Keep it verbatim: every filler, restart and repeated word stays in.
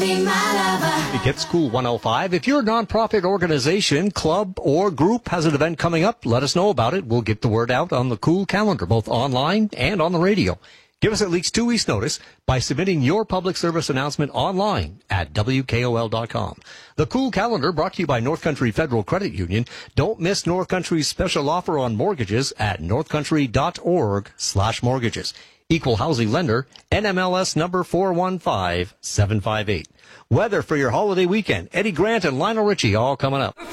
be my lover. It gets cool one oh five. If your nonprofit organization, club, or group has an event coming up, let us know about it. We'll get the word out on the Cool Calendar, both online and on the radio. Give us at least two weeks' notice by submitting your public service announcement online at W K O L dot com. The Cool Calendar brought to you by North Country Federal Credit Union. Don't miss North Country's special offer on mortgages at northcountry.org slash mortgages. Equal housing lender, N M L S number four one five seven five eight. Weather for your holiday weekend. Eddie Grant and Lionel Richie all coming up.